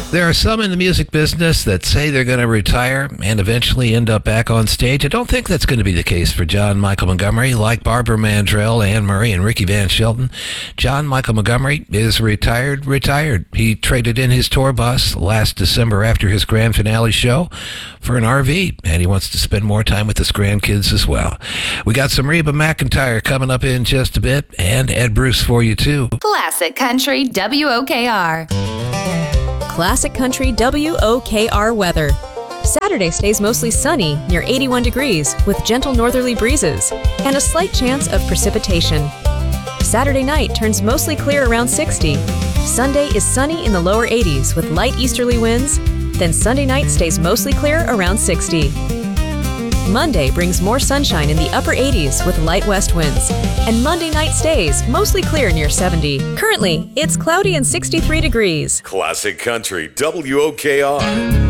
There are some in the music business that say they're going to retire and eventually end up back on stage. I don't think that's going to be the case for John Michael Montgomery. Like Barbara Mandrell, Anne Murray, and Ricky Van Shelton, John Michael Montgomery is retired. He traded in his tour bus last December after his grand finale show for an RV, and he wants to spend more time with his grandkids as well. We got some Reba McEntire coming up in just a bit, and Ed Bruce for you, too. Classic Country WOKR. Classic Country WOKR weather. Saturday stays mostly sunny, near 81 degrees, with gentle northerly breezes, and a slight chance of precipitation. Saturday night turns mostly clear around 60. Sunday is sunny in the lower 80s with light easterly winds, then Sunday night stays mostly clear around 60. Monday brings more sunshine in the upper 80s with light west winds, and Monday night stays mostly clear near 70. Currently, it's cloudy and 63 degrees. Classic Country WOKR.